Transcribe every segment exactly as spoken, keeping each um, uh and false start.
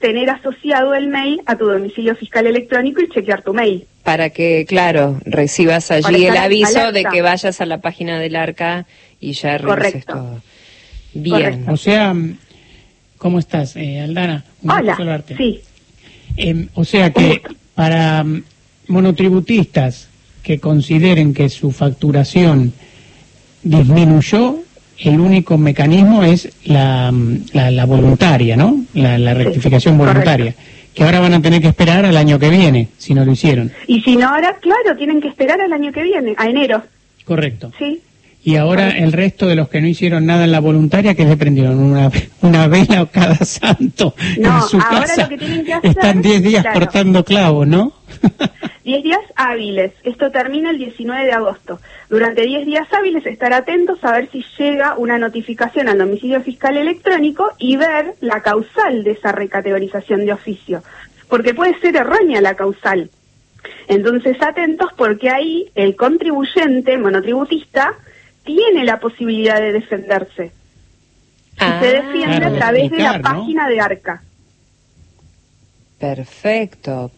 tener asociado el mail a tu domicilio fiscal electrónico y chequear tu mail. Para que, claro, recibas allí el aviso alerta. de que vayas a la página del ARCA y ya revises todo. Bien. Correcto. O sea, ¿cómo estás, eh, Aldana? Un Hola, saludarte. sí. Eh, o sea que para um, monotributistas que consideren que su facturación disminuyó, el único mecanismo es la, la, la voluntaria, ¿no? La, la rectificación sí, voluntaria. Correcto. Que ahora van a tener que esperar al año que viene, si no lo hicieron. Y si no ahora, claro, tienen que esperar al año que viene, a enero. Correcto. Sí. Y ahora correcto. El resto de los que no hicieron nada en la voluntaria, que le prendieron una, una vela cada santo no, en su ahora casa. Lo que tienen que hacer, están diez días claro. cortando clavos, ¿no? diez días hábiles. Esto termina el diecinueve de agosto. Durante diez días hábiles estar atentos a ver si llega una notificación al domicilio fiscal electrónico y ver la causal de esa recategorización de oficio. Porque puede ser errónea la causal. Entonces atentos porque ahí el contribuyente monotributista tiene la posibilidad de defenderse. Ah, y se defiende claro, a través de, explicar, de la ¿no? página de ARCA. Perfecto.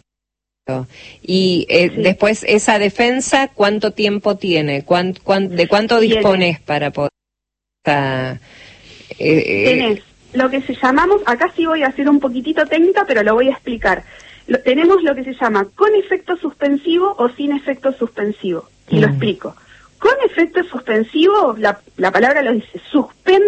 Y eh, sí. después, esa defensa, ¿cuánto tiempo tiene? ¿Cuán, cuán, ¿De cuánto dispones para poder...? Uh, eh, Tenés lo que se llamamos, acá sí voy a hacer un poquitito técnica, pero lo voy a explicar. Lo, tenemos lo que se llama con efecto suspensivo o sin efecto suspensivo. Y mm. lo explico. Con efecto suspensivo, la, la palabra lo dice, suspende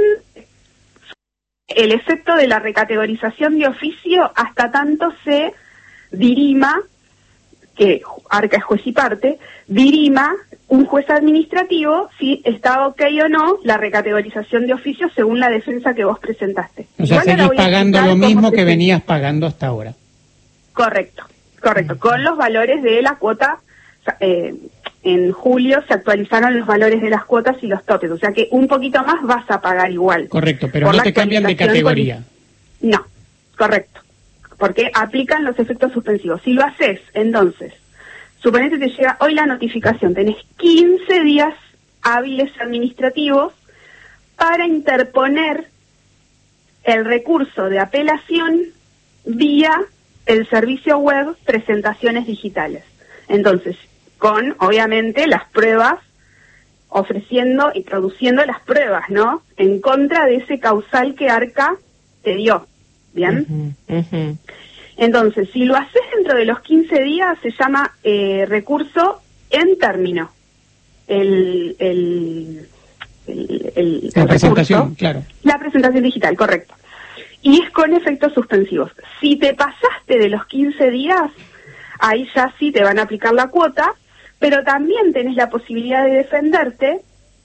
el efecto de la recategorización de oficio hasta tanto se dirima, que ARCA es juez y parte, dirima un juez administrativo si está ok o no la recategorización de oficio según la defensa que vos presentaste. O sea, Igual seguís pagando lo mismo que se... venías pagando hasta ahora. Correcto, correcto, uh-huh. con los valores de la cuota. Eh, en julio se actualizaron los valores de las cuotas y los topes, o sea que un poquito más vas a pagar igual. Correcto, pero no te cambian de categoría. Con... No, correcto, porque aplican los efectos suspensivos. Si lo haces, entonces, suponete te llega hoy la notificación, tenés quince días hábiles administrativos para interponer el recurso de apelación vía el servicio web Presentaciones Digitales. Entonces, con, obviamente, las pruebas, ofreciendo y produciendo las pruebas, ¿no? En contra de ese causal que ARCA te dio, ¿bien? Uh-huh, uh-huh. Entonces, si lo haces dentro de los quince días, se llama eh, recurso en término. El, el, el, el, la el presentación, recurso, claro. La presentación digital, correcto. Y es con efectos suspensivos. Si te pasaste de los quince días, ahí ya sí te van a aplicar la cuota, pero también tenés la posibilidad de defenderte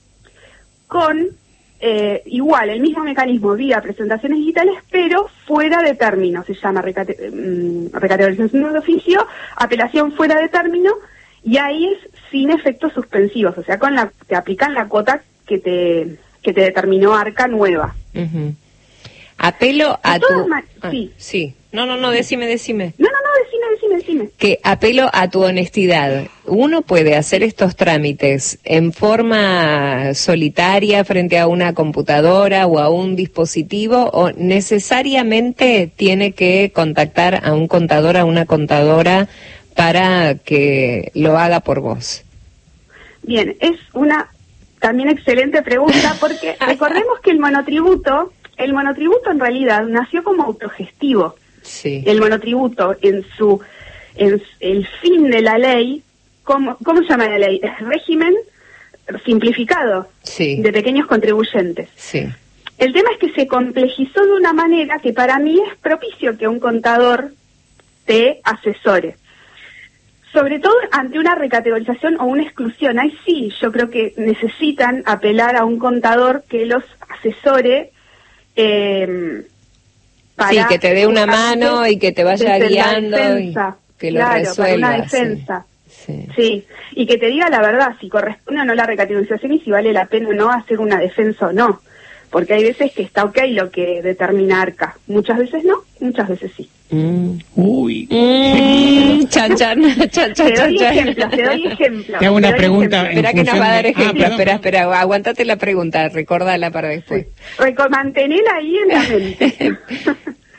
con eh, igual el mismo mecanismo vía presentaciones digitales, pero fuera de término. Se llama recate um, recategorización de oficio, apelación fuera de término, y ahí es sin efectos suspensivos, o sea, con la te aplican la cuota que te que te determinó ARCA nueva. Uh-huh. Apelo a tu... Ah, sí. sí. No, no, no, decime, decime. No, no, no, decime, decime, decime. Que apelo a tu honestidad. ¿Uno puede hacer estos trámites en forma solitaria frente a una computadora o a un dispositivo, o necesariamente tiene que contactar a un contador, a una contadora para que lo haga por vos? Bien, es una también excelente pregunta, porque recordemos que el monotributo, el monotributo en realidad nació como autogestivo. Sí. El monotributo en su en el fin de la ley, ¿cómo, cómo se llama la ley? Es régimen simplificado sí. de pequeños contribuyentes. Sí. El tema es que se complejizó de una manera que para mí es propicio que un contador te asesore. Sobre todo ante una recategorización o una exclusión. Ahí sí, yo creo que necesitan apelar a un contador que los asesore eh, para... Sí, que te dé una mano y que te vaya guiando defensa, y que lo claro, resuelva. Para una defensa. Sí. Sí, y que te diga la verdad, si corresponde o no la recategorización y si vale la pena o no hacer una defensa o no. Porque hay veces que está ok lo que determina ARCA. Muchas veces no, muchas veces sí. Mm. Uy. Mm, chan, chan, chan, chan, te doy chan, ejemplos, te doy ejemplos. Te hago una pregunta. Espera que nos va a dar de... ejemplo. Ah, espera, espera, aguántate la pregunta, recórdala para después. Sí. Mantenela ahí en la mente.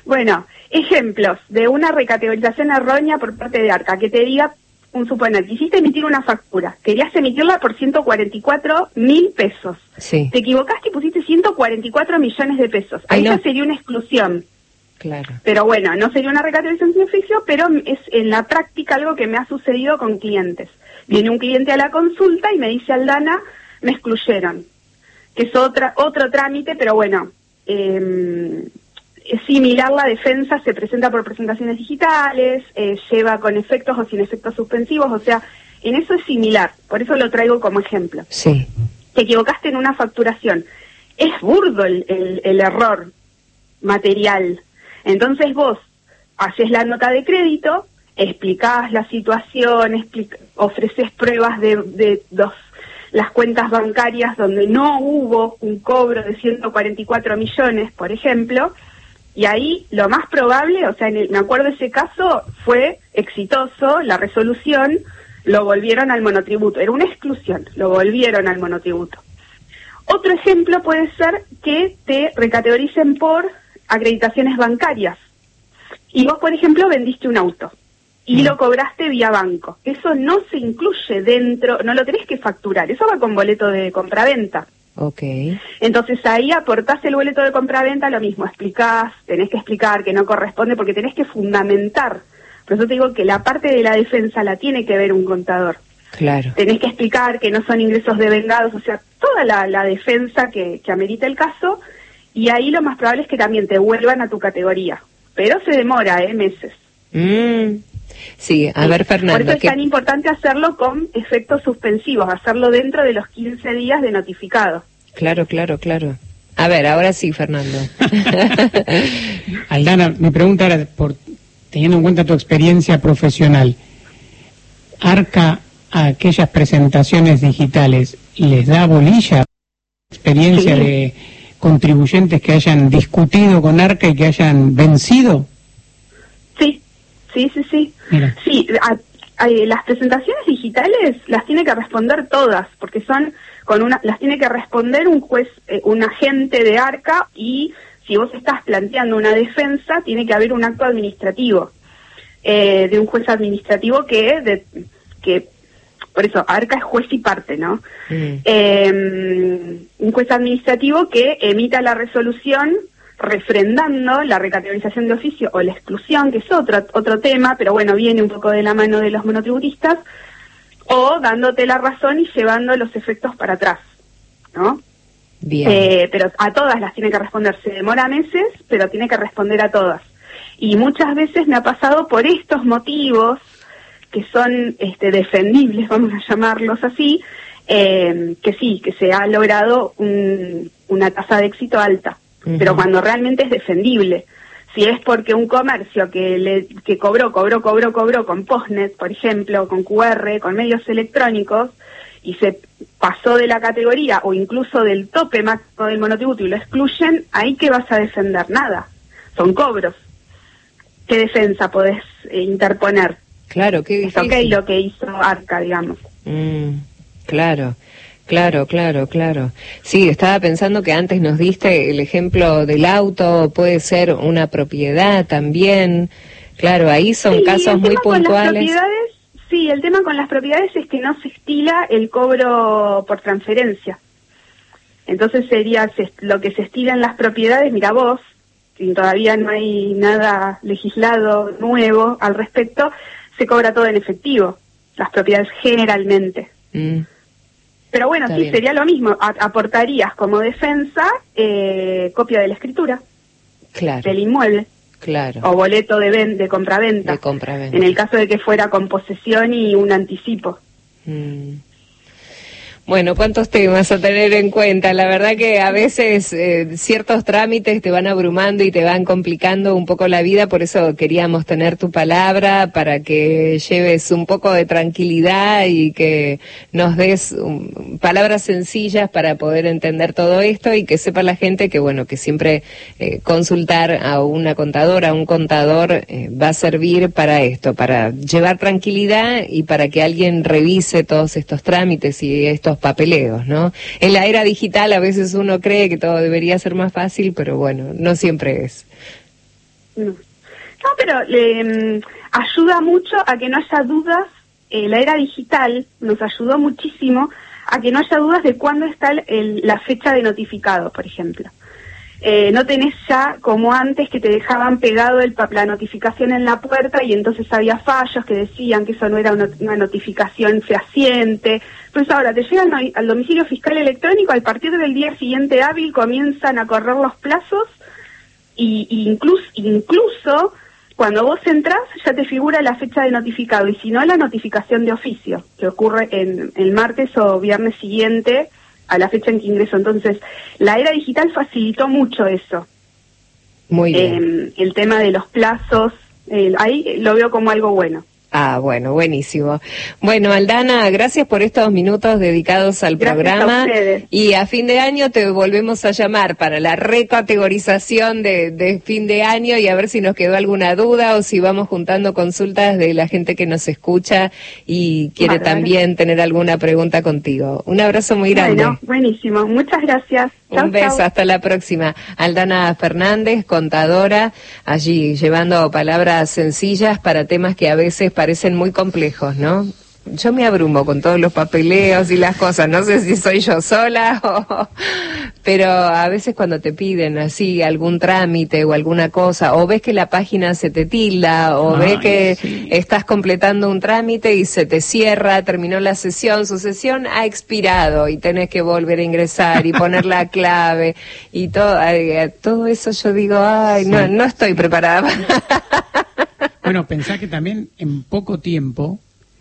Bueno, ejemplos de una recategorización errónea por parte de ARCA, que te diga, un suponer, quisiste emitir una factura, querías emitirla por ciento cuarenta y cuatro mil pesos. Sí. Te equivocaste y pusiste ciento cuarenta y cuatro millones de pesos. Ahí Ay, no. ya sería una exclusión. Claro. Pero bueno, no sería una recategorización sin oficio, pero es en la práctica algo que me ha sucedido con clientes. Viene un cliente a la consulta y me dice, Aldana, me excluyeron. Que es otra, otro trámite, pero bueno, eh, es similar la defensa, se presenta por presentaciones digitales, eh, lleva con efectos o sin efectos suspensivos, o sea, en eso es similar, por eso lo traigo como ejemplo. Sí. Te equivocaste en una facturación, es burdo el, el, el error material, entonces vos haces la nota de crédito, explicás la situación, explic- ofreces pruebas de, de dos, las cuentas bancarias donde no hubo un cobro de ciento cuarenta y cuatro millones, por ejemplo, y ahí lo más probable, o sea, en el, me acuerdo ese caso, fue exitoso, la resolución, lo volvieron al monotributo, era una exclusión, lo volvieron al monotributo. Otro ejemplo puede ser que te recategoricen por acreditaciones bancarias, y vos, por ejemplo, vendiste un auto, y lo cobraste vía banco. Eso no se incluye dentro, no lo tenés que facturar, eso va con boleto de compraventa. Okay. Entonces ahí aportás el boleto de compraventa, lo mismo, explicás, tenés que explicar que no corresponde porque tenés que fundamentar. Por eso te digo que la parte de la defensa la tiene que ver un contador. Claro. Tenés que explicar que no son ingresos devengados, o sea, toda la, la defensa que, que amerita el caso, y ahí lo más probable es que también te vuelvan a tu categoría. Pero se demora, ¿eh? Meses. Mm. Sí, a Sí. ver, Fernando. Por eso es ¿qué... tan importante hacerlo con efectos suspensivos, hacerlo dentro de los quince días de notificado. Claro, claro, claro. A ver, ahora sí, Fernando. Aldana, mi pregunta era, por teniendo en cuenta tu experiencia profesional, ¿ARCA a aquellas presentaciones digitales les da bolilla? ¿Experiencia Sí. de contribuyentes que hayan discutido con ARCA y que hayan vencido? Sí, sí, sí, sí. Mira. Sí, a, a, las presentaciones digitales las tiene que responder todas, porque son con una, las tiene que responder un juez, eh, un agente de ARCA, y si vos estás planteando una defensa, tiene que haber un acto administrativo eh, de un juez administrativo que, de, que, por eso, ARCA es juez y parte, ¿no? Mm. Eh, un juez administrativo que emita la resolución refrendando la recategorización de oficio o la exclusión, que es otro otro tema, pero bueno, viene un poco de la mano de los monotributistas, o dándote la razón y llevando los efectos para atrás, ¿no? Bien. Eh, pero a todas las tiene que responder, se demora meses, pero tiene que responder a todas. Y muchas veces me ha pasado por estos motivos, que son este, defendibles, vamos a llamarlos así, eh, que sí, que se ha logrado un, una tasa de éxito alta. Uh-huh. Pero cuando realmente es defendible. Si es porque un comercio que le que cobró, cobró, cobró, cobró con Postnet, por ejemplo, con Q R, con medios electrónicos, y se pasó de la categoría o incluso del tope máximo del monotributo y lo excluyen, ¿ahí qué vas a defender? Nada. Son cobros. ¿Qué defensa podés eh, interponer? Claro, qué difícil. Es ok lo que hizo ARCA, digamos. Mm, claro. Claro, claro, claro. Sí, estaba pensando que antes nos diste el ejemplo del auto, puede ser una propiedad también. Claro, ahí son sí, casos muy puntuales. Sí, el tema con las propiedades es que no se estila el cobro por transferencia. Entonces sería se, lo que se estila en las propiedades, mira vos, y todavía no hay nada legislado nuevo al respecto, se cobra todo en efectivo, las propiedades generalmente. Mm. Pero bueno, Está sí, bien. Sería lo mismo. A aportarías como defensa eh, copia de la escritura. Claro. Del inmueble. Claro. O boleto de, ven de compraventa. De compraventa. En el caso de que fuera con posesión y un anticipo. Mm. Bueno, cuántos temas a tener en cuenta. La verdad que a veces eh, ciertos trámites te van abrumando y te van complicando un poco la vida, por eso queríamos tener tu palabra para que lleves un poco de tranquilidad y que nos des um, palabras sencillas para poder entender todo esto y que sepa la gente que, bueno, que siempre eh, consultar a una contadora, a un contador eh, va a servir para esto, para llevar tranquilidad y para que alguien revise todos estos trámites y estos papeleos, ¿no? En la era digital a veces uno cree que todo debería ser más fácil, pero bueno, no siempre es. No, no pero eh, ayuda mucho a que no haya dudas. Eh, la era digital nos ayudó muchísimo a que no haya dudas de cuándo está el, el, la fecha de notificado, por ejemplo. Eh, no tenés ya, como antes, que te dejaban pegado el, la notificación en la puerta y entonces había fallos que decían que eso no era una, una notificación fehaciente. Pues ahora te llegan al, al domicilio fiscal electrónico, a partir del día siguiente hábil comienzan a correr los plazos y, y incluso, incluso cuando vos entrás ya te figura la fecha de notificado y si no la notificación de oficio, que ocurre en el martes o viernes siguiente a la fecha en que ingreso. Entonces, la era digital facilitó mucho eso. Muy bien. Eh, el tema de los plazos, eh, ahí lo veo como algo bueno. Ah, bueno, buenísimo. Bueno, Aldana, gracias por estos minutos dedicados al gracias programa. A ustedes. Y a fin de año te volvemos a llamar para la recategorización de, de fin de año y a ver si nos quedó alguna duda o si vamos juntando consultas de la gente que nos escucha y quiere Bárbaro. También tener alguna pregunta contigo. Un abrazo muy grande. Bueno, buenísimo. Muchas gracias. Un Chau, beso, chau. hasta la próxima. Aldana Fernández, contadora, allí llevando palabras sencillas para temas que a veces parecen muy complejos, ¿no? Yo me abrumo con todos los papeleos y las cosas, no sé si soy yo sola o... Pero a veces cuando te piden así algún trámite o alguna cosa, o ves que la página se te tilda, o Ay, ves que sí. estás completando un trámite y se te cierra, terminó la sesión, su sesión ha expirado y tenés que volver a ingresar y poner la clave y todo, ay, todo eso yo digo, ay, Sí. no, no estoy preparada. Bueno, pensá que también en poco tiempo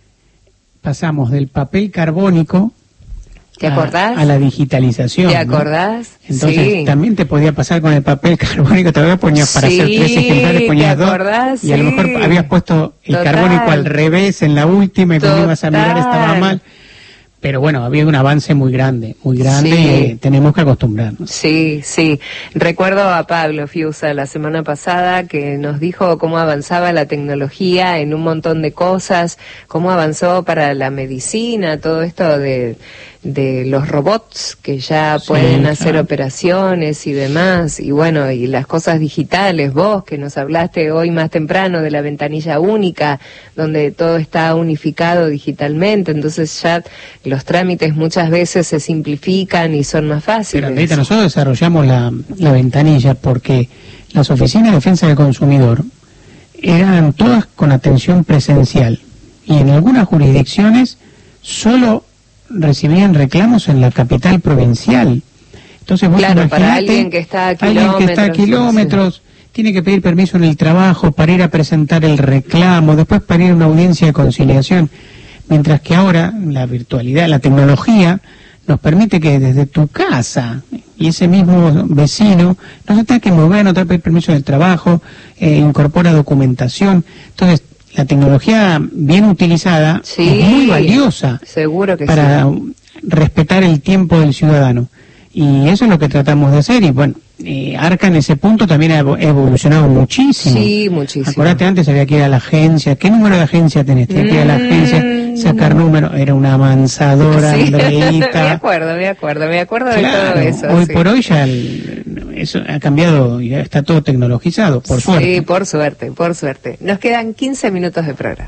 pasamos del papel carbónico ¿Te a, acordás? a la digitalización. ¿Te ¿no? acordás? Entonces Sí. también te podía pasar con el papel carbónico, todavía ponías para Sí, hacer tres ejemplares, ponías ¿te dos, acordás? y a lo Sí. mejor habías puesto el Total. carbónico al revés en la última y cuando ibas a mirar estaba Total. mal. Pero bueno, había un avance muy grande, muy grande, Sí. y eh, tenemos que acostumbrarnos. Sí, sí. Recuerdo a Pablo Fiusa la semana pasada que nos dijo cómo avanzaba la tecnología en un montón de cosas, cómo avanzó para la medicina, todo esto de, de los robots que ya Sí, pueden hacer claro. operaciones y demás, y bueno, y las cosas digitales, vos que nos hablaste hoy más temprano de la ventanilla única, donde todo está unificado digitalmente, entonces ya los trámites muchas veces se simplifican y son más Pero fáciles. Andreita, nosotros desarrollamos la, la ventanilla porque las oficinas de defensa del consumidor eran todas con atención presencial y en algunas jurisdicciones solo recibían reclamos en la capital provincial. Entonces vos Claro, para imaginate, alguien que está a alguien que está a kilómetros, kilómetros, tiene que pedir permiso en el trabajo para ir a presentar el reclamo, después para ir a una audiencia de conciliación. Mientras que ahora la virtualidad, la tecnología, nos permite que desde tu casa y ese mismo vecino no se tenga que mover, no tenga que pedir permiso del trabajo, eh, incorpora documentación. Entonces, la tecnología bien utilizada Sí, es muy valiosa seguro que para sí. respetar el tiempo del ciudadano. Y eso es lo que tratamos de hacer. Y bueno, eh, Arca en ese punto también ha evo- evolucionado muchísimo. Sí, muchísimo. Acordate, antes había que ir a la agencia. ¿Qué número de agencia tenés? Tenés que ir a la Mm. agencia, sacar número. Era una avanzadora, Sí, me Andreita. acuerdo, me acuerdo, me acuerdo Claro, de todo eso. hoy sí. por hoy ya el- eso ha cambiado, ya está todo tecnologizado, por Sí, suerte. por suerte, por suerte. Nos quedan quince minutos de programa.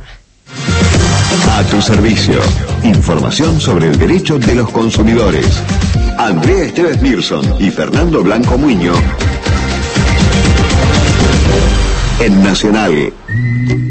A tu servicio. Información sobre el derecho de los consumidores. Andrea Esteves Nilsson y Fernando Blanco Muño. En Nacional.